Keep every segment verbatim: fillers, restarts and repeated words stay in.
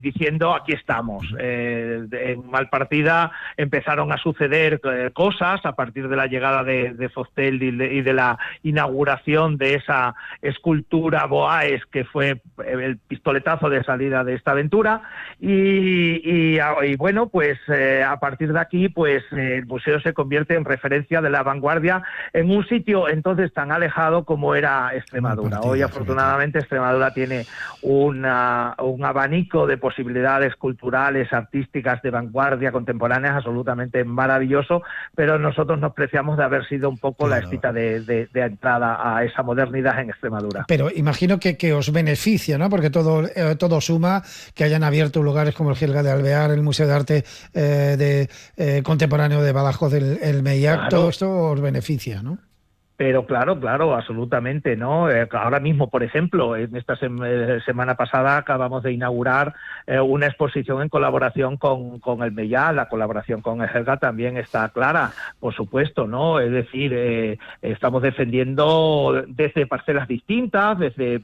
diciendo aquí estamos. Eh, en Malpartida empezaron a suceder eh, cosas a partir de la llegada de, de Fostel y de, y de la inauguración de esa escultura Boáez, que fue el pistoletazo de salida de esta aventura, y, y, y bueno, pues eh, a partir de aquí, pues eh, el museo se convierte en referencia de la vanguardia en un sitio entonces tan alejado como era Extremadura. Partida, Hoy afortunadamente fíjate. Extremadura tiene una, un abanico de posibilidades culturales, artísticas, de vanguardia, contemporáneas, absolutamente maravilloso, pero nosotros nos preciamos de haber sido un poco claro. la escita de, de, de entrada a esa modernidad en Extremadura. Pero imagino que, que os beneficia, ¿no? Porque todo, eh, todo suma, que hayan abierto lugares como el Gelga de Alvear, el Museo de Arte eh, de, eh, Contemporáneo de Badajoz, el, el Meillac, claro. todo esto os beneficia, ¿no? Pero claro, claro, absolutamente, ¿no? Eh, ahora mismo, por ejemplo, en esta sem- eh, semana pasada acabamos de inaugurar eh, una exposición en colaboración con, con el Meillac. La colaboración con el Gelga también está clara, por supuesto, ¿no? Es decir, eh, estamos defendiendo desde parcelas distintas, desde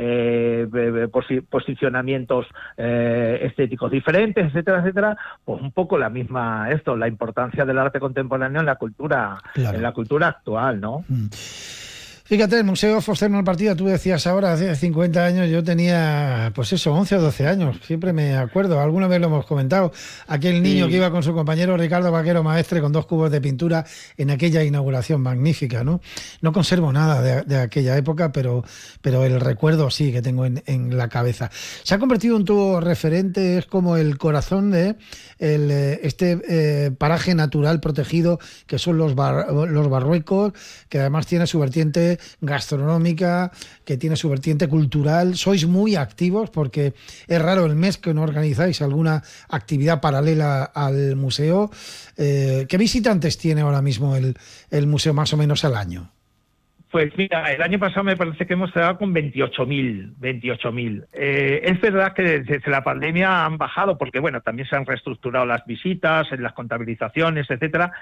eh, posi- posicionamientos eh, estéticos diferentes, etcétera, etcétera, pues un poco la misma, esto, la importancia del arte contemporáneo en la cultura, claro. en la cultura actual, ¿no? Mm. Fíjate, el Museo Foster Malpartida, tú decías ahora, hace cincuenta años, yo tenía, pues eso, once o doce años, siempre me acuerdo, alguna vez lo hemos comentado, aquel niño sí. que iba con su compañero Ricardo Vaquero Maestre con dos cubos de pintura en aquella inauguración magnífica, ¿no? No conservo nada de, de aquella época, pero, pero el recuerdo sí que tengo en, en la cabeza. Se ha convertido en tu referente, es como el corazón de el, este eh, paraje natural protegido que son los, bar, los Barruecos, que además tiene su vertiente gastronómica, que tiene su vertiente cultural. Sois muy activos porque es raro el mes que no organizáis alguna actividad paralela al museo. Eh, ¿Qué visitantes tiene ahora mismo el, el museo más o menos al año? Pues mira, el año pasado me parece que hemos cerrado con veintiocho mil. Eh, es verdad que desde la pandemia han bajado, porque bueno, también se han reestructurado las visitas, las contabilizaciones, etcétera,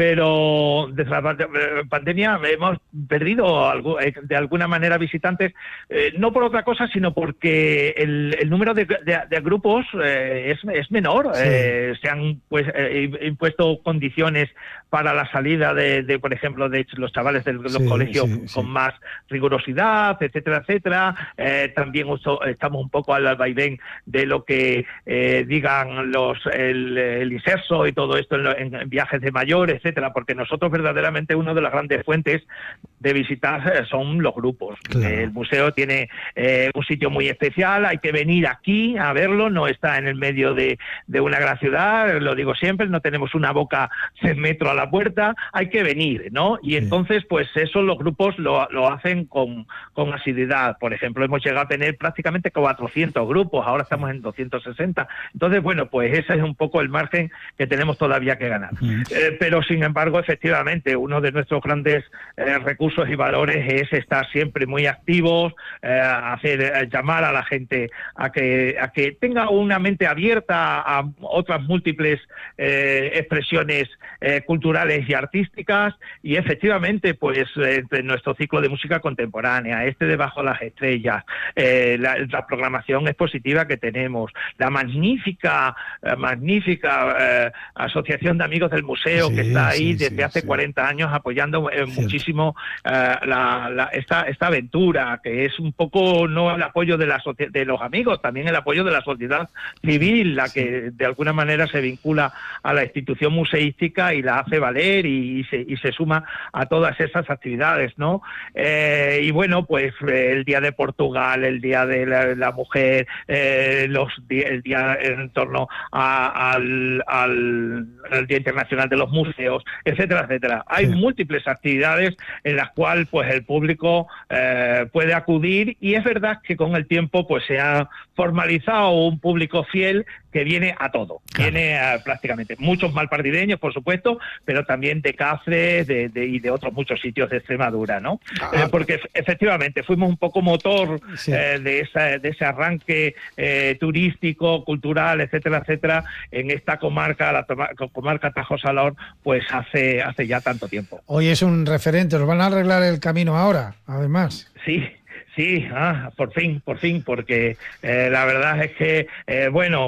pero desde la pandemia hemos perdido algo, de alguna manera visitantes, eh, no por otra cosa, sino porque el, el número de, de, de grupos eh, es, es menor. Sí. Eh, se han pues, eh, impuesto condiciones para la salida de, de, por ejemplo, de los chavales de los sí, colegios sí. con sí. más rigurosidad, etcétera, etcétera. Eh, también uso, estamos un poco al vaivén de lo que eh, digan los el, el ISERSO y todo esto en, en viajes de mayor, etcétera, porque nosotros verdaderamente una de las grandes fuentes de visitar eh, son los grupos. Claro. Eh, el museo tiene eh, un sitio muy especial, hay que venir aquí a verlo, no está en el medio de, de una gran ciudad, lo digo siempre, no tenemos una boca seis metros a la puerta, hay que venir, ¿no? Y sí. entonces, pues eso los grupos Lo, lo hacen con, con asiduidad. Por ejemplo, hemos llegado a tener prácticamente cuatrocientos grupos, ahora estamos en doscientos sesenta. Entonces, bueno, pues ese es un poco el margen que tenemos todavía que ganar. Uh-huh. Eh, pero, sin embargo, efectivamente, uno de nuestros grandes eh, recursos y valores es estar siempre muy activos, eh, hacer eh, llamar a la gente a que, a que tenga una mente abierta a otras múltiples eh, expresiones eh, culturales y artísticas, y efectivamente, pues, eh, nuestro ciclo de música contemporánea, este de Bajo las Estrellas, eh, la, la programación expositiva que tenemos, la magnífica, eh, magnífica eh, asociación de amigos del museo sí, que está ahí sí, desde sí, hace sí. cuarenta años apoyando eh, muchísimo eh, la, la, esta, esta aventura, que es un poco no el apoyo de, la, de los amigos, también el apoyo de la sociedad civil, la sí. que de alguna manera se vincula a la institución museística y la hace valer y, y, se, y se suma a todas esas actividades, ¿no? Eh, y bueno, pues eh, el Día de Portugal, el Día de la, la Mujer, eh, los el día en torno a, al, al, al Día Internacional de los Museos, etcétera, etcétera. Hay sí. múltiples actividades en las cuales pues el público eh, puede acudir, y es verdad que con el tiempo pues se ha formalizado un público fiel que viene a todo, claro. viene a, prácticamente, muchos malpartideños, por supuesto, pero también de Cáceres de, de, y de otros muchos sitios de Extremadura, ¿no? Ah, eh, porque efectivamente fuimos un poco motor sí. eh, de, esa, de ese arranque eh, turístico, cultural, etcétera, etcétera, en esta comarca, la toma, comarca Tajo-Salón, pues hace, hace ya tanto tiempo. Hoy es un referente, nos van a arreglar el camino ahora, además. Sí. Sí, ah, por fin, por fin, porque eh, la verdad es que, eh, bueno,